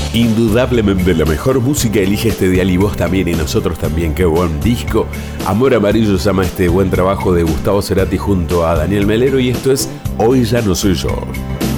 Indudablemente la mejor música elige este dial y vos también y nosotros también. Qué buen disco. Amor Amarillo se llama este buen trabajo de Gustavo Cerati junto a Daniel Melero y esto es Hoy ya no soy yo.